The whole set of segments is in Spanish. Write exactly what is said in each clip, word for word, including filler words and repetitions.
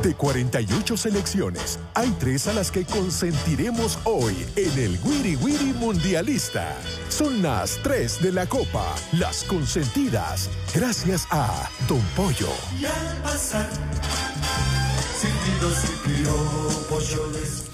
De cuarenta y ocho selecciones, hay tres a las que consentiremos hoy en el Wiri Wiri Mundialista. Son las tres de la Copa, las consentidas, gracias a Don Pollo. Y al pasar, silbidos y piropos.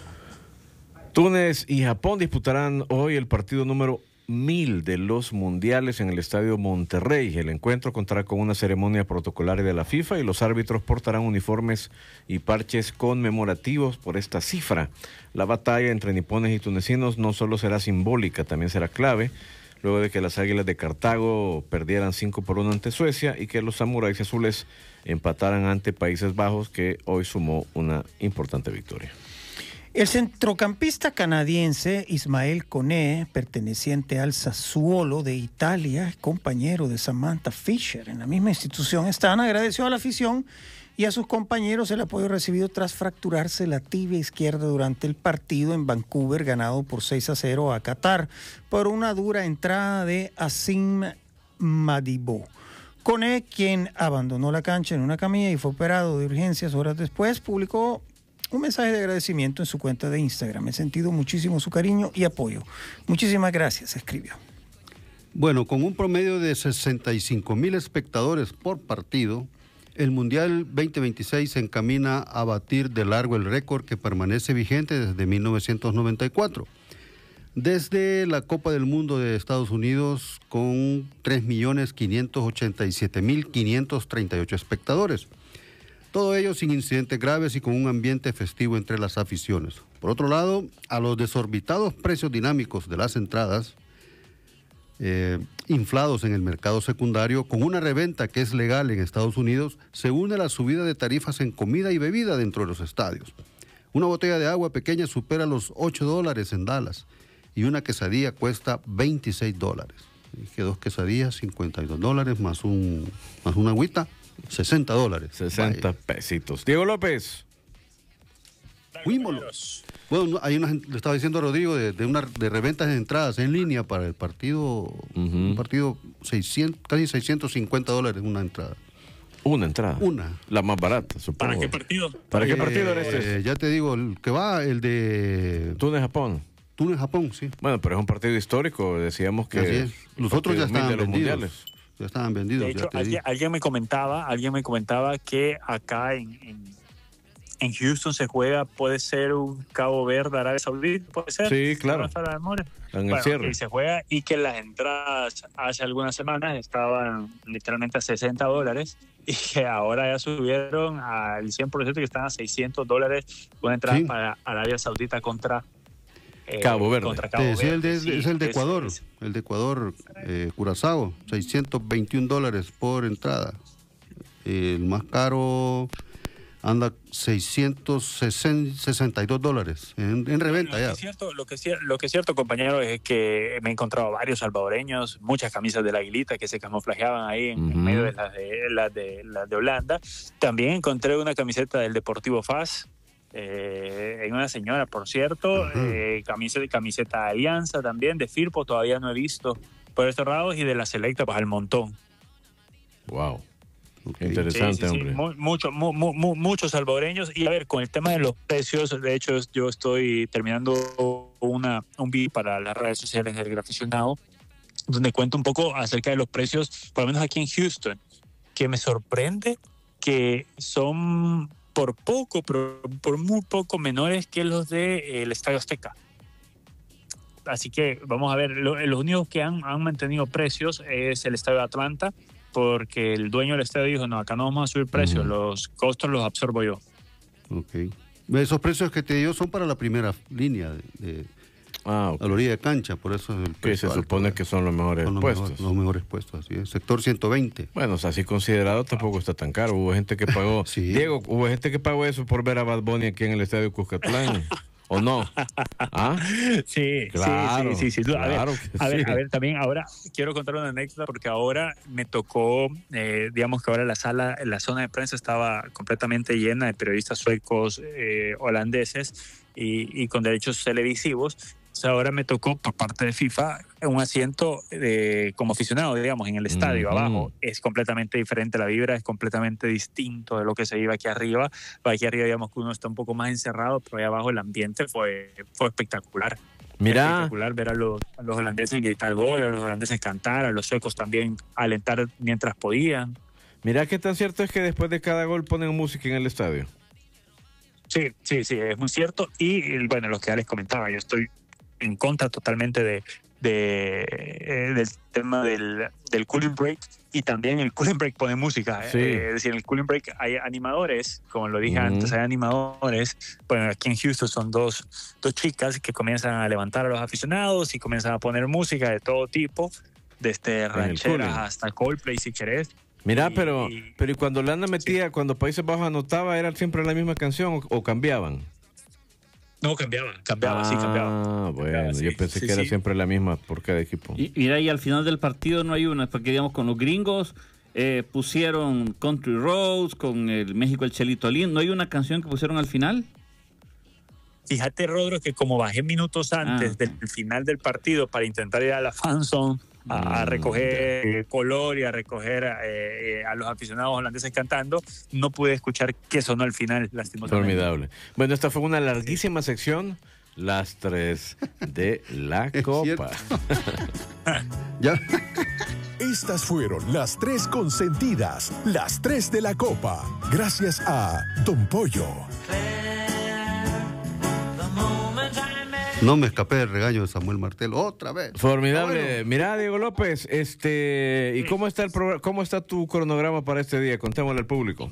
Túnez y Japón disputarán hoy el partido número mil de los mundiales en el Estadio Monterrey. El encuentro contará con una ceremonia protocolaria de la FIFA y los árbitros portarán uniformes y parches conmemorativos por esta cifra. La batalla entre nipones y tunecinos no solo será simbólica, también será clave, luego de que las Águilas de Cartago perdieran cinco por uno ante Suecia y que los Samuráis Azules empataran ante Países Bajos, que hoy sumó una importante victoria. El centrocampista canadiense Ismael Koné, perteneciente al Sassuolo de Italia, compañero de Samantha Fisher en la misma institución, Astana, agradeció a la afición y a sus compañeros el apoyo recibido tras fracturarse la tibia izquierda durante el partido en Vancouver, ganado por seis a cero a Qatar, por una dura entrada de Asim Madibo. Koné, quien abandonó la cancha en una camilla y fue operado de urgencias horas después, publicó un mensaje de agradecimiento en su cuenta de Instagram. He sentido muchísimo su cariño y apoyo. Muchísimas gracias, escribió. Bueno, con un promedio de sesenta y cinco mil espectadores por partido, el Mundial veinte veintiséis se encamina a batir de largo el récord que permanece vigente desde mil novecientos noventa y cuatro. Desde la Copa del Mundo de Estados Unidos, con tres millones quinientos ochenta y siete mil quinientos treinta y ocho espectadores. Todo ello sin incidentes graves y con un ambiente festivo entre las aficiones. Por otro lado, a los desorbitados precios dinámicos de las entradas, eh, inflados en el mercado secundario, con una reventa que es legal en Estados Unidos, se une la subida de tarifas en comida y bebida dentro de los estadios. Una botella de agua pequeña supera los ocho dólares en Dallas y una quesadilla cuesta veintiséis dólares. Y que dos quesadillas, cincuenta y dos dólares, más, un, más una agüita, sesenta dólares. sesenta pesitos. Diego López. Fuímonos. Bueno, hay una, le estaba diciendo a Rodrigo de, de, una, de reventas de entradas en línea para el partido, uh-huh. un partido seiscientos, casi seiscientos cincuenta dólares una entrada. Una entrada. Una. La más barata, supongo. ¿Para qué partido? ¿Para eh, qué partido era este? Eh, ya te digo, el que va, el de Túnez-Japón. Túnez-Japón, sí. Bueno, pero es un partido histórico, decíamos que... Los otros ya estaban de los vendidos. mundiales. Ya estaban vendidos. De hecho, alguien, alguien me comentaba, alguien me comentaba que acá en, en, en Houston se juega, puede ser un Cabo Verde, Arabia Saudita, puede ser. Sí, claro. En el bueno, cierre. Y se juega, y que las entradas hace algunas semanas estaban literalmente a sesenta dólares y que ahora ya subieron al cien por ciento, que están a seiscientos dólares una entrada sí. para Arabia Saudita contra Eh, Cabo Verde. Contra Cabo Verde. Sí, el de, sí, es el de Ecuador, es, es. el de Ecuador, eh, Curazao, seiscientos veintiún dólares por entrada. El más caro anda seiscientos sesenta y dos dólares en, en reventa. Lo ya. Que es cierto, lo, que es, lo que es cierto, compañero, es que me he encontrado varios salvadoreños, muchas camisas de la Aguilita que se camuflajeaban ahí en, uh-huh. en medio de las de, la de, la de Holanda. También encontré una camiseta del Deportivo Faz. Eh, en una señora, por cierto, uh-huh. eh, camiseta, camiseta de Alianza también, de Firpo, todavía no he visto por estos lados, y de la Selecta, pues al montón. Wow, okay. Interesante, sí, sí, hombre. Sí. Muchos mu, mu, mu, muchos salvadoreños. Y a ver, con el tema de los precios, de hecho, yo estoy terminando una, un video para las redes sociales del Graficionado, donde cuento un poco acerca de los precios, por lo menos aquí en Houston, que me sorprende que son por poco, pero por muy poco menores que los del de, eh, Estadio Azteca. Así que vamos a ver, lo, los únicos que han, han mantenido precios es el Estadio de Atlanta, porque el dueño del estadio dijo, no, acá no vamos a subir precios, uh-huh. los costos los absorbo yo. Ok. Esos precios que te dio son para la primera línea de, de ah, okay. a la orilla de cancha, por eso es el que se supone alto, que son los mejores son los puestos. Mejores, los mejores puestos, así es. Sector ciento veinte. Bueno, o sea, así considerado tampoco está tan caro. Hubo gente que pagó, sí. Diego, hubo gente que pagó eso por ver a Bad Bunny aquí en el estadio de Cuscatlán. ¿O no? ¿Ah? Sí, claro, sí, sí, sí. A, claro ver, que a, sí. ver, a ver, también ahora quiero contar una anécdota, porque ahora me tocó, eh, digamos que ahora la sala, la zona de prensa estaba completamente llena de periodistas suecos, eh, holandeses y, y con derechos televisivos, sea, ahora me tocó por parte de FIFA un asiento de, como aficionado, digamos, en el estadio Mm-hmm. abajo. Es completamente diferente la vibra, es completamente distinto de lo que se iba aquí arriba. Aquí arriba, digamos que uno está un poco más encerrado, pero ahí abajo el ambiente fue, fue espectacular. Mira, Espectacular ver a los, a los holandeses gritar gol, a los holandeses cantar, a los suecos también alentar mientras podían. mira qué tan cierto es que después de cada gol ponen música en el estadio. Sí, sí, sí, es muy cierto. Y bueno, lo que ya les comentaba, yo estoy en contra totalmente de, de eh, del tema del, del cooling break, y también el cooling break pone música. Sí. Eh, es decir, en el cooling break hay animadores, como lo dije Ujú. antes, hay animadores. Bueno, aquí en Houston son dos, dos chicas que comienzan a levantar a los aficionados y comienzan a poner música de todo tipo, desde cooling. rancheras hasta Coldplay, si querés. Mira, Y- pero, pero ¿y cuando Holanda metía, cuando Países Bajos anotaba, era siempre la misma canción o, o cambiaban? No, cambiaba, cambiaba, sí, cambiaba. Ah, bueno, Cambiaba, sí, yo pensé sí, que era sí. siempre la misma por cada equipo. Y mira, y al final del partido no hay una, porque digamos con los gringos eh, pusieron Country Roads, con el México el Chelito Lindo. ¿No hay una canción que pusieron al final? Fíjate, Rodro, que como bajé minutos antes Ah. del final del partido para intentar ir a la fanzone a, a Mm, recoger eh, color y a recoger eh, eh, a los aficionados holandeses cantando, no pude escuchar qué sonó al final, lastimosamente. Formidable. Bueno, esta fue una larguísima sección, las tres de la Es Copa. Ya. Estas fueron las tres consentidas, las tres de la Copa. Gracias a Don Pollo. No me escapé del regaño de Samuel Martel otra vez. Formidable. Ah, bueno. Mira, Diego López, este, ¿y cómo está el progr- cómo está tu cronograma para este día? Contémosle al público.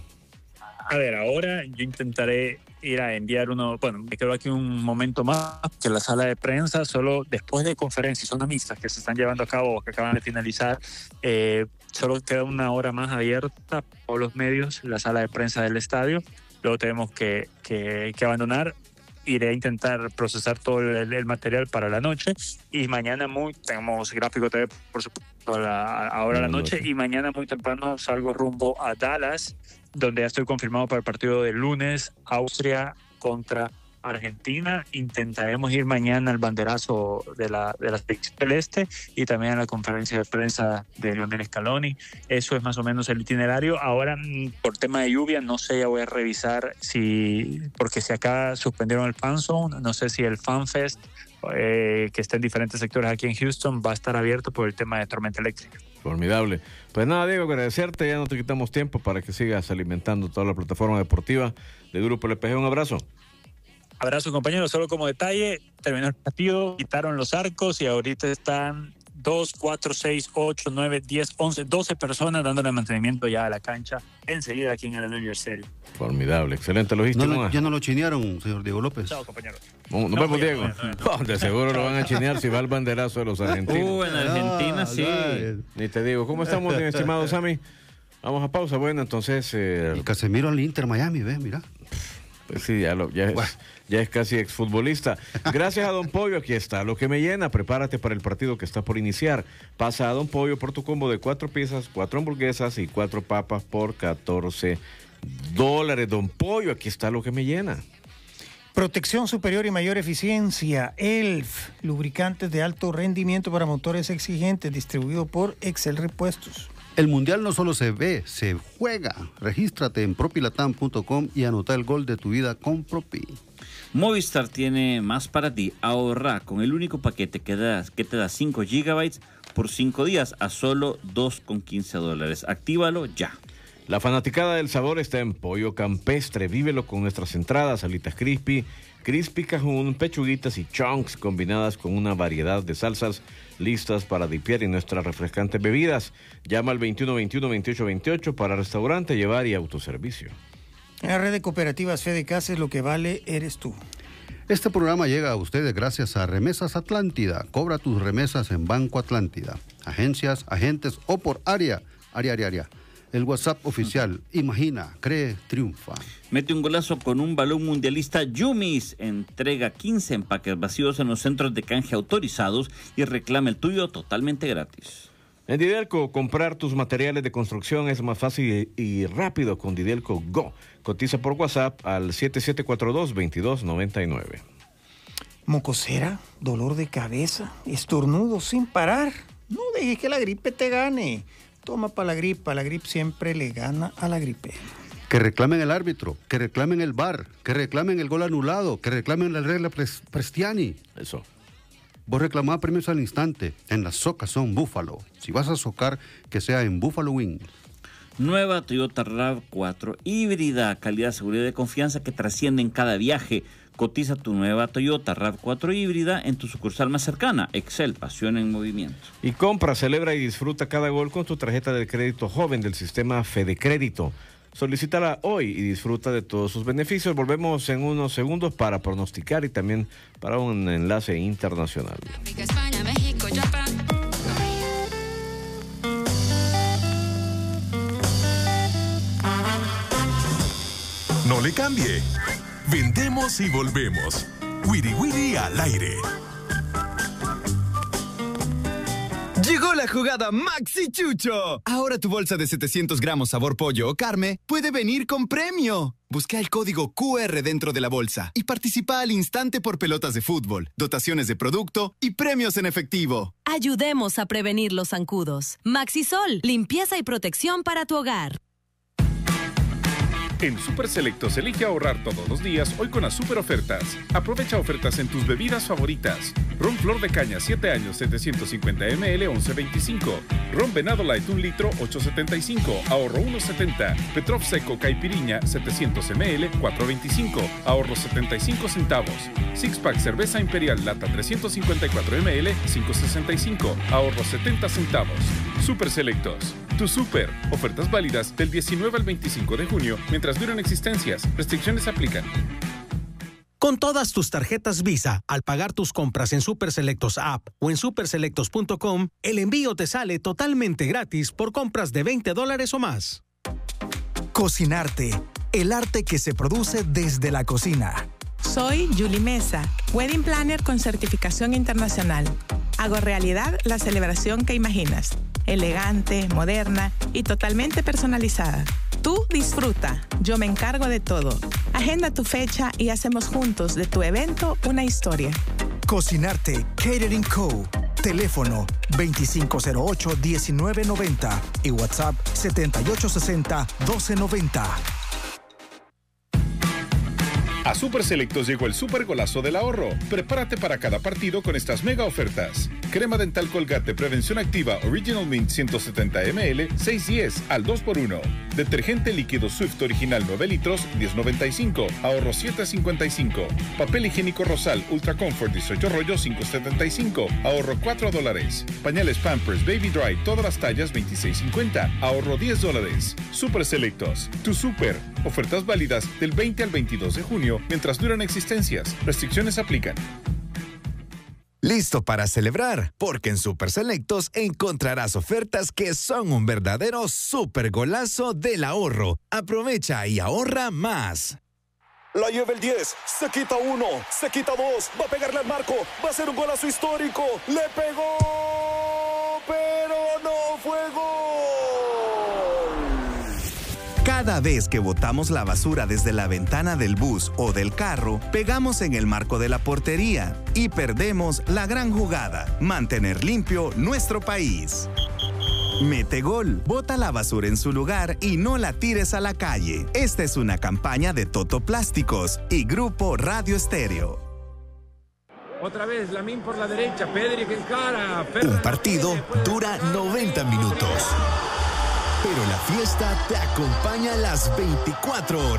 A ver, ahora yo intentaré ir a enviar uno, bueno, me quedo aquí un momento más, que la sala de prensa, solo después de conferencias, son amistas que se están llevando a cabo o que acaban de finalizar, eh, solo queda una hora más abierta por los medios, la sala de prensa del estadio, luego tenemos que, que, que abandonar. Iré a intentar procesar todo el, el material para la noche, y mañana muy, tenemos Gráfico T V, por supuesto, a la, ahora a la Buenas noche, noches. y mañana muy temprano salgo rumbo a Dallas, donde ya estoy confirmado para el partido del lunes, Austria contra Argentina. Intentaremos ir mañana al banderazo de la, de la selección celeste y también a la conferencia de prensa de Lionel Scaloni. Eso es más o menos el itinerario. Ahora, mm, por tema de lluvia, no sé, ya voy a revisar si, porque si acá suspendieron el Fan Zone, no sé si el Fan Fest, eh, que está en diferentes sectores aquí en Houston, va a estar abierto por el tema de tormenta eléctrica. Formidable. Pues nada, Diego, agradecerte. Ya no te quitamos tiempo para que sigas alimentando toda la plataforma deportiva de Grupo L P G. Un abrazo. Abrazo, compañeros. Solo como detalle, terminó el partido, quitaron los arcos y ahorita están dos, cuatro, seis, ocho, nueve, diez, once, doce personas dándole mantenimiento ya a la cancha enseguida aquí en el Avenger Stadium. Formidable. Excelente logística. No lo- ya no lo chinearon, señor Diego López. Chao, compañeros. Nos No, vemos, ya, Diego. no, no, no. Oh, de seguro lo van a chinear si va al banderazo de los argentinos. Uh, en Argentina Ah, sí. ay. Ni te digo. ¿Cómo estamos, mi estimado Sammy? Vamos a pausa. Bueno, entonces, eh, Y Casemiro al Inter Miami, ve, mira. pues sí, ya, lo- ya, es, Bueno. ya es casi exfutbolista. Gracias a Don Pollo, aquí está. Lo que me llena, prepárate para el partido que está por iniciar. Pasa a Don Pollo por tu combo de cuatro piezas, cuatro hamburguesas y cuatro papas por catorce dólares. Don Pollo, aquí está lo que me llena. Protección superior y mayor eficiencia. E L F, lubricantes de alto rendimiento para motores exigentes, distribuido por Excel Repuestos. El Mundial no solo se ve, se juega. Regístrate en propilatam punto com y anota el gol de tu vida con Propi. Movistar tiene más para ti. Ahorra con el único paquete que, das, que te da cinco gigabytes por cinco días a solo dos con quince dólares. Actívalo ya. La fanaticada del sabor está en Pollo Campestre. Vívelo con nuestras entradas, alitas crispy, crispy cajún, pechuguitas y chunks combinadas con una variedad de salsas listas para dipiar en nuestras refrescantes bebidas. Llama al veintiuno veintiuno veintiocho veintiocho para restaurante, llevar y autoservicio. En la red de cooperativas Fede Casas, lo que vale eres tú. Este programa llega a ustedes gracias a Remesas Atlántida. Cobra tus remesas en Banco Atlántida. Agencias, agentes o por área. Área, área, área. El WhatsApp oficial. Imagina, cree, triunfa. Mete un golazo con un balón mundialista Yumis. Entrega quince empaques vacíos en los centros de canje autorizados y reclama el tuyo totalmente gratis. En Didelco, comprar tus materiales de construcción es más fácil y rápido con Didelco Go. Cotiza por WhatsApp al siete siete cuatro dos, dos dos nueve nueve. Mocosera, dolor de cabeza, estornudo sin parar. No dejes que la gripe te gane. Toma para la gripe, la gripe siempre le gana a la gripe. Que reclamen el árbitro, que reclamen el V A R, que reclamen el gol anulado, que reclamen la regla Pres- Prestiani. Eso. Vos reclamás premios al instante. En las socas son Búfalo. Si vas a socar, que sea en Buffalo Wings. Nueva Toyota RAV cuatro híbrida, calidad, seguridad y confianza que trasciende en cada viaje. Cotiza tu nueva Toyota RAV cuatro híbrida en tu sucursal más cercana. Excel, pasión en movimiento. Y compra, celebra y disfruta cada gol con tu tarjeta de crédito joven del sistema Fede Crédito. Solicítala hoy y disfruta de todos sus beneficios. Volvemos en unos segundos para pronosticar y también para un enlace internacional. España, México, Japón. No le cambie. Vendemos y volvemos. Wiri Wiri al aire. Llegó la jugada Maxi Chucho. Ahora tu bolsa de setecientos gramos sabor pollo o carne puede venir con premio. Busca el código Q R dentro de la bolsa y participa al instante por pelotas de fútbol, dotaciones de producto y premios en efectivo. Ayudemos a prevenir los zancudos. Maxisol, limpieza y protección para tu hogar. En Super Selectos elige ahorrar todos los días hoy con las super ofertas. Aprovecha ofertas en tus bebidas favoritas. Ron Flor de Caña siete años setecientos cincuenta mililitros once veinticinco. Ron Venado Light un litro ocho setenta y cinco, ahorro uno setenta. Petrov Seco Caipiriña setecientos mililitros cuatro veinticinco, ahorro setenta y cinco centavos. Six Pack Cerveza Imperial Lata trescientos cincuenta y cuatro mililitros cinco sesenta y cinco, ahorro setenta centavos. Super Selectos, tu super. Ofertas válidas del diecinueve al veinticinco de junio mientras duran existencias. Restricciones aplican. Con todas tus tarjetas Visa, al pagar tus compras en Super Selectos App o en super selectos punto com, el envío te sale totalmente gratis por compras de veinte dólares o más. Cocinarte, el arte que se produce desde la cocina. Soy Julie Mesa, Wedding Planner con certificación internacional. Hago realidad la celebración que imaginas, elegante, moderna y totalmente personalizada. Tú disfruta, yo me encargo de todo. Agenda tu fecha y hacemos juntos de tu evento una historia. Cocinarte, Catering Co. Teléfono veinticinco cero ocho, diecinueve noventa y WhatsApp setenta y ocho sesenta, doce noventa. A Super Selectos llegó el super golazo del ahorro. Prepárate para cada partido con estas mega ofertas. Crema dental Colgate Prevención Activa Original Mint ciento setenta mililitros, seis diez al dos por uno. Detergente líquido Swift Original nueve litros, diez noventa y cinco, ahorro siete cincuenta y cinco. Papel higiénico Rosal Ultra Comfort dieciocho rollos, cinco setenta y cinco, ahorro cuatro dólares. Pañales Pampers Baby Dry todas las tallas veintiséis cincuenta, ahorro diez dólares. Super Selectos, tu super. Ofertas válidas del veinte al veintidós de junio mientras duran existencias. Restricciones aplican. Listo para celebrar, porque en Super Selectos encontrarás ofertas que son un verdadero super golazo del ahorro. Aprovecha y ahorra más. La lleva el diez, se quita uno, se quita dos, va a pegarle al marco, va a ser un golazo histórico, le pegó, pero no fue gol. Cada vez que botamos la basura desde la ventana del bus o del carro, pegamos en el marco de la portería y perdemos la gran jugada, mantener limpio nuestro país. Mete gol, bota la basura en su lugar y no la tires a la calle. Esta es una campaña de Toto Plásticos y Grupo Radio Estéreo. Otra vez, Lamín por la derecha, Pedri que encara. Un partido dura noventa minutos, pero la fiesta te acompaña las veinticuatro horas.